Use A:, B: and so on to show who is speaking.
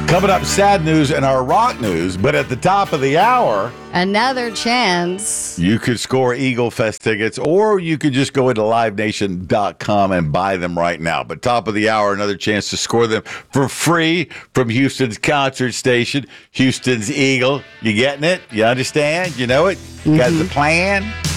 A: Coming up, sad news and our rock news, but at the top of the hour,
B: another chance.
A: You could score Eagle Fest tickets, or you could just go into livenation.com and buy them right now. But top of the hour, another chance to score them for free from Houston's concert station, Houston's Eagle. You getting it? You understand? You know it? You got the plan?